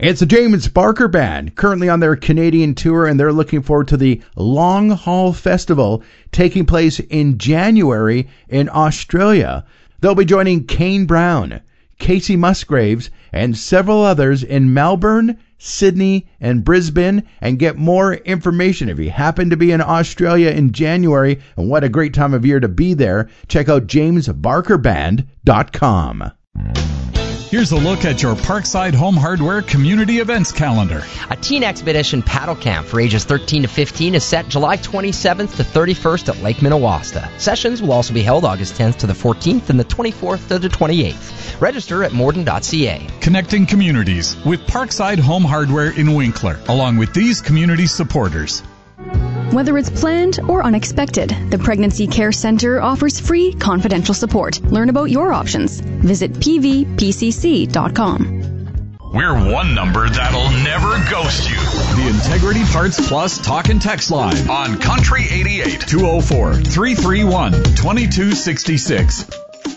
It's the James Barker Band, currently on their Canadian tour, and they're looking forward to the Long Haul Festival taking place in January in Australia. They'll be joining Kane Brown, Casey Musgraves, and several others in Melbourne, Sydney, and Brisbane. And get more information if you happen to be in Australia in January, and what a great time of year to be there. Check out jamesbarkerband.com. Here's a look at your Parkside Home Hardware community events calendar. A teen expedition paddle camp for ages 13 to 15 is set July 27th to 31st at Lake Minnewaska. Sessions will also be held August 10th to the 14th and the 24th to the 28th. Register at morden.ca. Connecting communities with Parkside Home Hardware in Winkler, along with these community supporters. Whether it's planned or unexpected, the Pregnancy Care Center offers free, confidential support. Learn about your options. Visit pvpcc.com. We're one number that'll never ghost you. The Integrity Parts Plus Talk and Text line on Country 88. 204-331-2266.